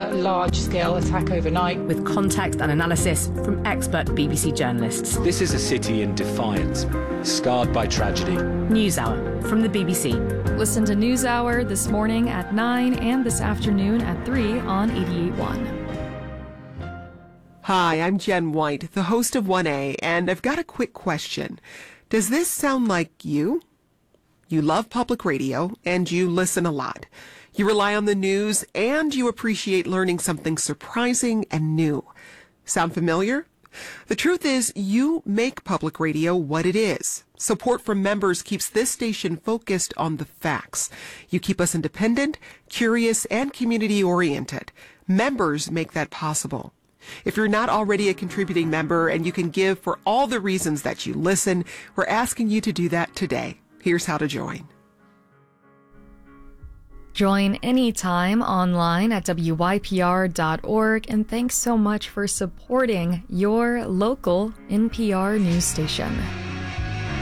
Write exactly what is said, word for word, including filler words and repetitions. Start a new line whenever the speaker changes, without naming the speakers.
a large-scale attack overnight.
With context and analysis from expert B B C journalists.
This is a city in defiance, scarred by tragedy.
NewsHour from the B B C.
Listen to NewsHour this morning at nine and this afternoon at three on eighty-eight point one.
Hi, I'm Jen White, the host of one A, and I've got a quick question. Does this sound like you? You love public radio, and you listen a lot. You rely on the news, and you appreciate learning something surprising and new. Sound familiar? The truth is, you make public radio what it is. Support from members keeps this station focused on the facts. You keep us independent, curious, and community-oriented. Members make that possible. If you're not already a contributing member and you can give for all the reasons that you listen, we're asking you to do that today. Here's how to join.
Join anytime online at W Y P R dot org, and thanks so much for supporting your local N P R news station.